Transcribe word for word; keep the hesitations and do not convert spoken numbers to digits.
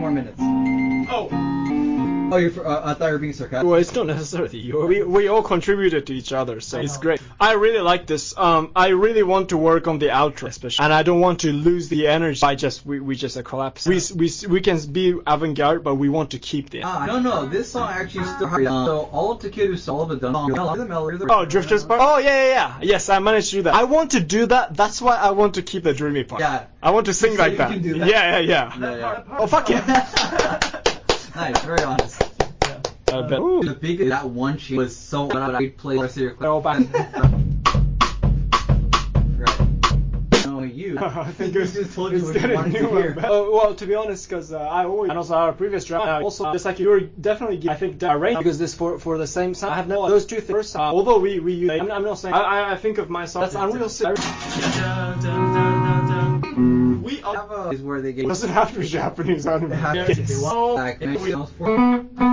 more minutes. Oh. Oh, you're for, uh, I thought you were being sarcastic. Well, it's not necessarily you. We we all contributed to each other, so it's great. I really like this. Um, I really want to work on the outro, especially, and I don't want to lose the energy by just we we just a collapse. We we we can be avant-garde, but we want to keep the. Ah, no, no, this song actually still. Uh, so all of Takeru's all of the done. Oh, Drifters part. Oh yeah, yeah, yeah. Yes, I managed to do that. I want to do that. That's why I want to keep the dreamy part. Yeah. I want to sing So like you that. can do that. Yeah, yeah, yeah. Yeah, yeah. Oh fuck yeah. Nice, very honest. I bet. The big that one sheet was so when I would play the rest of your clip. Oh, back. Right. No, you. I think you it's, just told you it's what you getting wanted to newer. hear. Uh, well, to be honest, because uh, I always and also our previous drama uh, also just like you were definitely I think arranged because this for for the same sound. I have no those two things. Uh, although we we use, I'm, I'm not saying I, I I think of myself that's Unreal Six. We Have a, is where they get. doesn't have to be Japanese anime. It has to be one. Like,